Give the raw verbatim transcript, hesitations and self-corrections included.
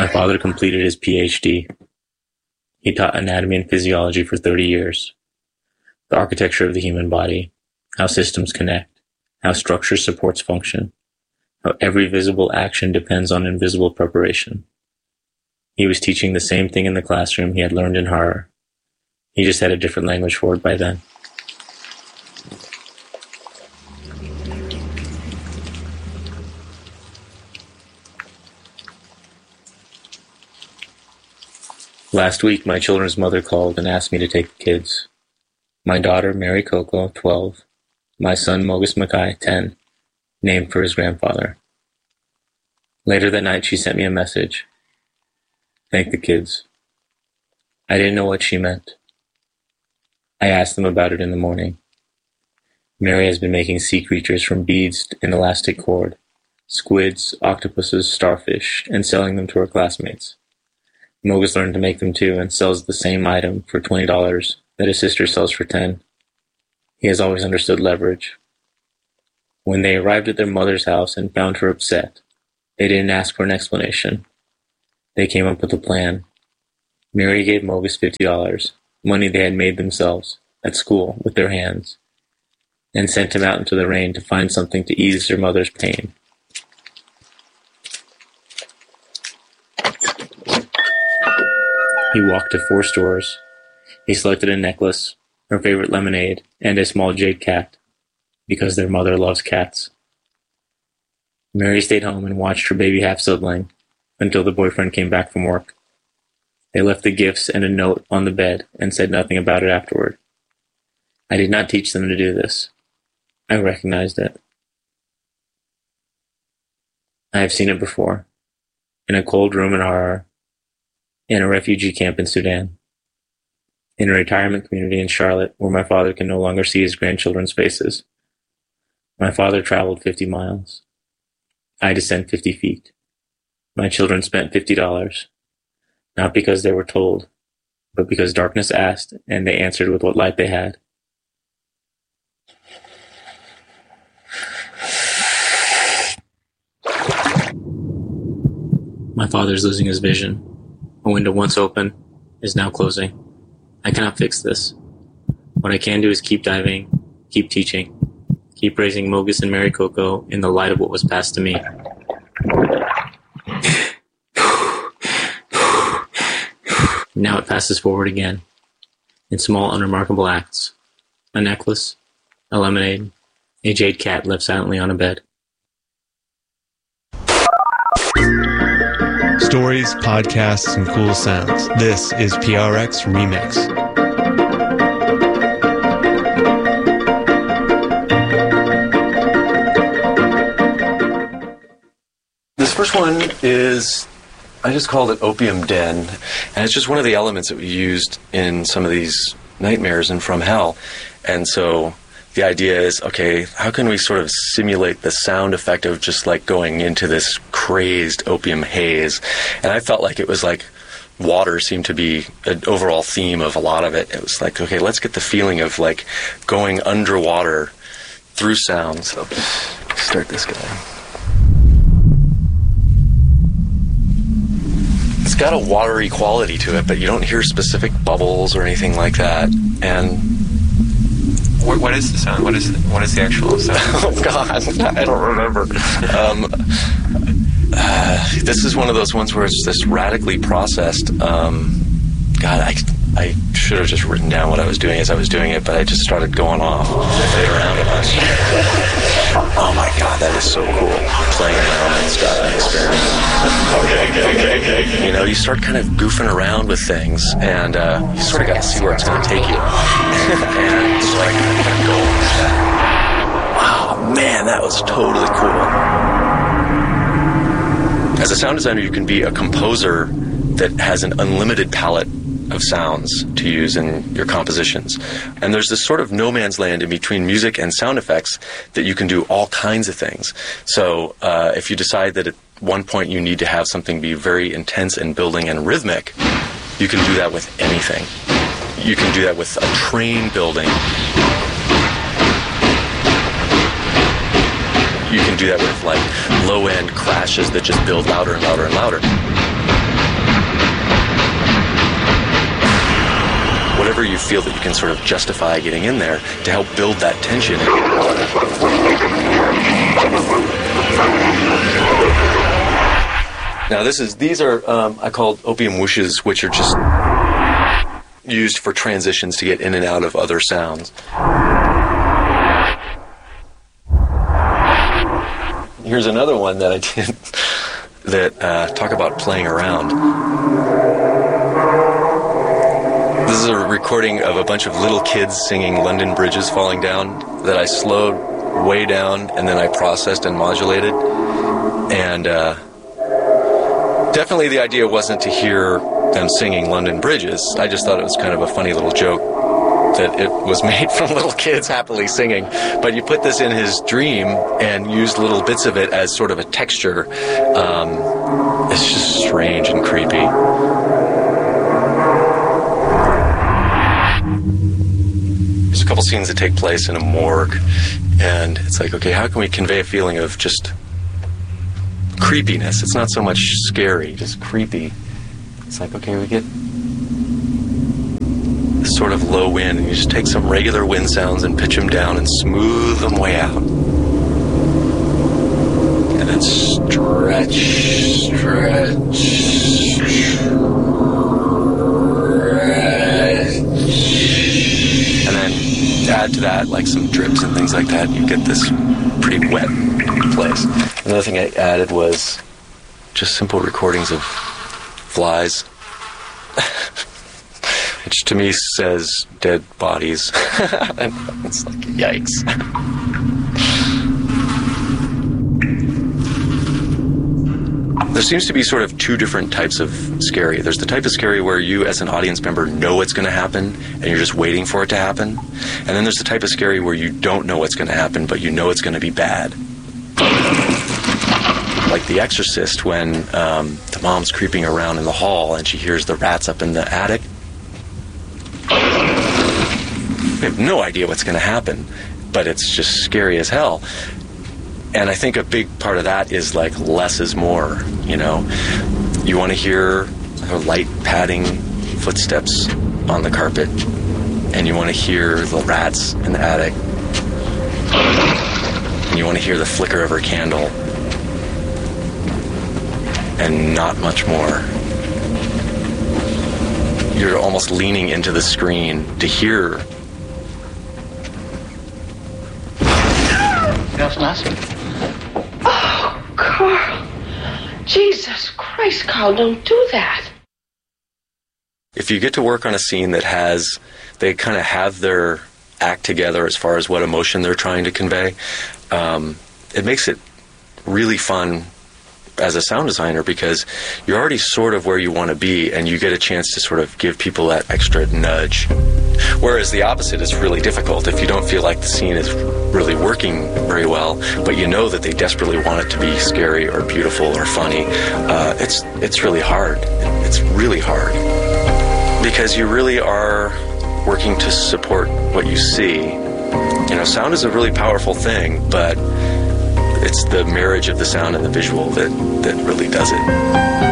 My father completed his P H D. He taught anatomy and physiology for thirty years. The architecture of the human body, how systems connect, how structure supports function, how every visible action depends on invisible preparation. He was teaching the same thing in the classroom he had learned in horror. He just had a different language for it by then. Last week, my children's mother called and asked me to take the kids. My daughter, Mary Coco, twelve. My son, Mogus Mackay, ten, named for his grandfather. Later that night, she sent me a message. Thank the kids. I didn't know what she meant. I asked them about it in the morning. Mary has been making sea creatures from beads and elastic cord, squids, octopuses, starfish, and selling them to her classmates. Mogus learned to make them too and sells the same item for twenty dollars that his sister sells for ten dollars. He has always understood leverage. When they arrived at their mother's house and found her upset, they didn't ask for an explanation. They came up with a plan. Mary gave Mogus fifty dollars, money they had made themselves, at school, with their hands, and sent him out into the rain to find something to ease their mother's pain. He walked to four stores. He selected a necklace, her favorite lemonade, and a small jade cat, because their mother loves cats. Mary stayed home and watched her baby half-sibling until the boyfriend came back from work. They left the gifts and a note on the bed and said nothing about it afterward. I did not teach them to do this. I recognized it. I have seen it before, in a cold room in horror, in a refugee camp in Sudan, in a retirement community in Charlotte where my father can no longer see his grandchildren's faces. My father traveled fifty miles. I descend fifty feet. My children spent fifty dollars, not because they were told, but because darkness asked and they answered with what light they had. My father's losing his vision. A window once open is now closing. I cannot fix this. What I can do is keep diving, keep teaching, keep raising Mogus and Mary Coco in the light of what was passed to me. Now it passes forward again, in small, unremarkable acts. A necklace, a lemonade, a jade cat left silently on a bed. Stories, podcasts, and cool sounds. This is P R X Remix. This first one is, I just called it Opium Den, and it's just one of the elements that we used in some of these nightmares and From Hell. And so the idea is, okay, how can we sort of simulate the sound effect of just like going into this crazed opium haze? And I felt like it was like water seemed to be an overall theme of a lot of it. It was like, okay, let's get the feeling of like going underwater through sound. So start this guy. It's got a watery quality to it, but you don't hear specific bubbles or anything like that. And What, what is the sound? What is the, what is the actual sound? Oh God, I don't remember. Um, uh, this is one of those ones where it's just radically processed. Um, God, I, I should have just written down what I was doing as I was doing it, but I just started going off, played around a bunch. Oh my God, that is so cool. Playing around and stuff and experimenting. You know, you start kind of goofing around with things, and uh, you sort of got to see where it's going to take you. And it's like, go with that. Wow, man, that was totally cool. As a sound designer, you can be a composer that has an unlimited palette of sounds to use in your compositions. And there's this sort of no man's land in between music and sound effects that you can do all kinds of things. So uh, if you decide that at one point you need to have something be very intense and building and rhythmic, you can do that with anything. You can do that with a train building. You can do that with like low-end crashes that just build louder and louder and louder. whatever you feel that you can sort of justify getting in there to help build that tension. Now this is, these are, um, I call opium whooshes, which are just used for transitions to get in and out of other sounds. Here's another one that I did that uh, talk about playing around. This is a recording of a bunch of little kids singing London Bridges Falling Down that I slowed way down and then I processed and modulated. And uh, definitely the idea wasn't to hear them singing London Bridges. I just thought it was kind of a funny little joke that it was made from little kids happily singing. But you put this in his dream and used little bits of it as sort of a texture. Um, it's just strange and creepy. There's a couple scenes that take place in a morgue, and it's like, okay, how can we convey a feeling of just creepiness? It's not so much scary, just creepy. It's like, okay, we get this sort of low wind, and you just take some regular wind sounds and pitch them down and smooth them way out. And then stretch, stretch, stretch. And then add to that like some drips and things like that, and you get this pretty wet place. Another thing I added was just simple recordings of flies, which to me says dead bodies. And it's like, yikes. There seems to be sort of two different types of scary. There's the type of scary where you as an audience member know what's going to happen and you're just waiting for it to happen. And then there's the type of scary where you don't know what's going to happen, but you know it's going to be bad. Like The Exorcist, when um, the mom's creeping around in the hall and she hears the rats up in the attic. We have no idea what's going to happen, but it's just scary as hell. And I think a big part of that is like less is more, you know. You want to hear light padding footsteps on the carpet, and you want to hear the rats in the attic, and you want to hear the flicker of her candle, and not much more. You're almost leaning into the screen to hear. That's nothing. Oh, Carl. Jesus Christ, Carl, don't do that. If you get to work on a scene that has, they kind of have their act together as far as what emotion they're trying to convey, um, it makes it really fun as a sound designer, because you're already sort of where you want to be and you get a chance to sort of give people that extra nudge. Whereas the opposite is really difficult. If you don't feel like the scene is really working very well, but you know that they desperately want it to be scary or beautiful or funny, uh, it's it's really hard. It's really hard. Because you really are working to support what you see. You know, sound is a really powerful thing, but it's the marriage of the sound and the visual that, that really does it.